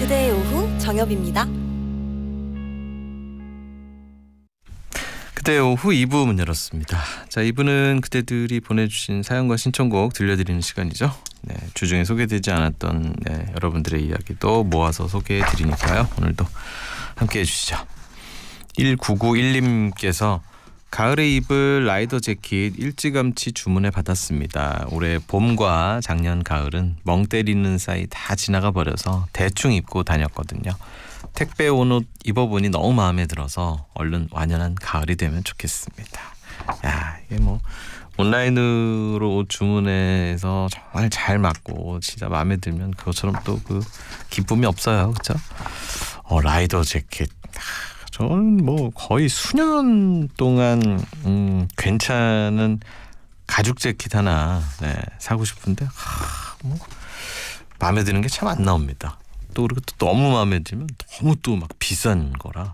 그대의 오후 정엽입니다. 그때 오후 2부 문 열었습니다. 자, 2부는 그대들이 보내주신 사연과 신청곡 들려드리는 시간이죠. 네, 주중에 소개되지 않았던 여러분들의 이야기도 모아서 소개해드리니까요. 오늘도 함께해 주시죠. 1991님께서 가을에 입을 라이더 재킷 일찌감치 주문해 받았습니다. 올해 봄과 작년 가을은 멍 때리는 사이 다 지나가 버려서 대충 입고 다녔거든요. 택배 온 옷 입어보니 너무 마음에 들어서 얼른 완연한 가을이 되면 좋겠습니다. 야, 이게 뭐 온라인으로 옷 주문해서 정말 잘 맞고 진짜 마음에 들면 그것처럼 또 그 기쁨이 없어요, 그렇죠? 라이더 재킷. 저는 뭐 거의 수년 동안 괜찮은 가죽 재킷 하나 사고 싶은데 뭐 마음에 드는 게 참 안 나옵니다. 또 그리고 또 너무 마음에 들면 너무 또 막 비싼 거라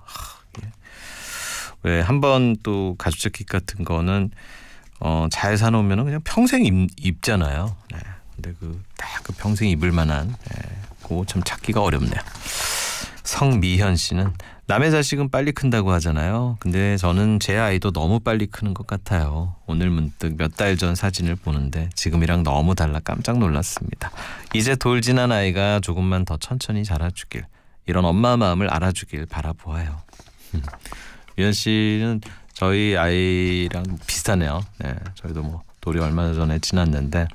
왜 한 번 또 가죽 재킷 같은 거는 잘 사놓으면 그냥 평생 입잖아요. 근데 딱 그 평생 입을 만한 그거 참 찾기가 어렵네요. 성미현 씨는 남의 자식은 빨리 큰다고 하잖아요. 근데 저는 제 아이도 너무 빨리 크는 것 같아요. 오늘 문득 몇 달 전 사진을 보는데 지금이랑 너무 달라 깜짝 놀랐습니다. 이제 돌 지난 아이가 조금만 더 천천히 자라주길, 이런 엄마 마음을 알아주길 바라보아요. 미현 씨는 저희 아이랑 비슷하네요. 네, 저희도 뭐 돌이 얼마 전에 지났는데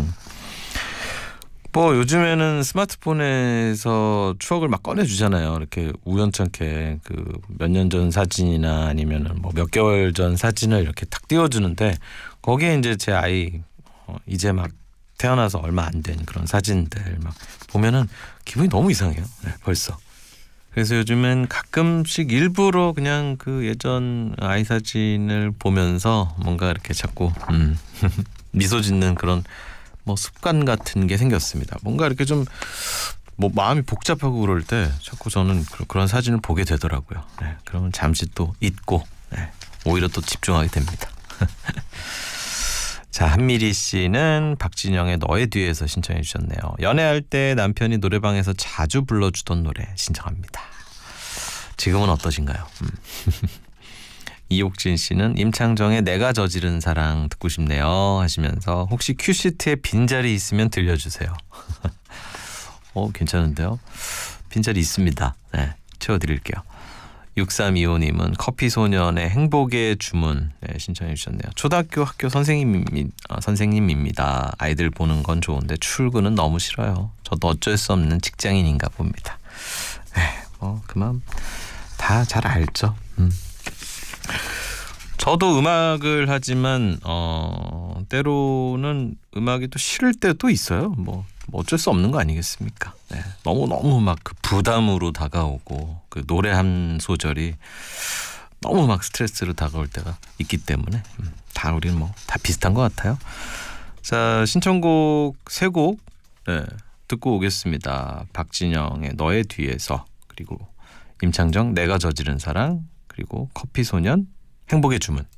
뭐 요즘에는 스마트폰에서 추억을 막 꺼내주잖아요. 이렇게 우연찮게 그 몇 년 전 사진이나 아니면은 뭐 몇 개월 전 사진을 이렇게 탁 띄워주는데 거기에 이제 제 아이 이제 막 태어나서 얼마 안 된 그런 사진들 막 보면은 기분이 너무 이상해요. 네, 벌써. 그래서 요즘엔 가끔씩 일부러 그냥 그 예전 아이 사진을 보면서 뭔가 이렇게 자꾸 미소 짓는 그런 뭐 습관 같은 게 생겼습니다. 뭔가 이렇게 좀 뭐 마음이 복잡하고 그럴 때 자꾸 저는 그런 사진을 보게 되더라고요. 네, 그러면 잠시 또 잊고 오히려 또 집중하게 됩니다. 자, 한미리 씨는 박진영의 너의 뒤에서 신청해 주셨네요. 연애할 때 남편이 노래방에서 자주 불러주던 노래 신청합니다. 지금은 어떠신가요? 이옥진 씨는 임창정의 내가 저지른 사랑 듣고 싶네요 하시면서 혹시 큐시트에 빈자리 있으면 들려주세요. 괜찮은데요? 빈자리 있습니다. 네, 채워드릴게요. 6325님은 커피소년의 행복의 주문 신청해 주셨네요. 초등학교 학교 선생님입니다. 아이들 보는 건 좋은데 출근은 너무 싫어요. 저도 어쩔 수 없는 직장인인가 봅니다. 그 마음 다 잘 알죠. 저도 음악을 하지만 때로는 음악이 또 싫을 때도 있어요. 뭐 어쩔 수 없는 거 아니겠습니까? 네, 너무 막 그 부담으로 다가오고 그 노래 한 소절이 너무 막 스트레스로 다가올 때가 있기 때문에 다 우리는 뭐 다 비슷한 것 같아요. 자, 신청곡 3곡 듣고 오겠습니다. 박진영의 너의 뒤에서, 그리고 임창정 내가 저지른 사랑, 그리고 커피소년 행복의 주문.